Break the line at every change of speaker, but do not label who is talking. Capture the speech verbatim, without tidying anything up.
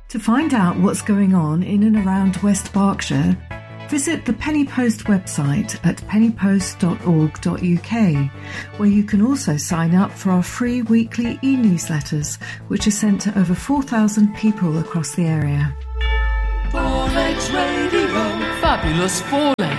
To find out what's going on in and around West Berkshire, visit the Penny Post website at penny post dot org dot U K, where you can also sign up for our free weekly e-newsletters, which are sent to over four thousand people across the area.
Four Legs Radio. Fabulous Four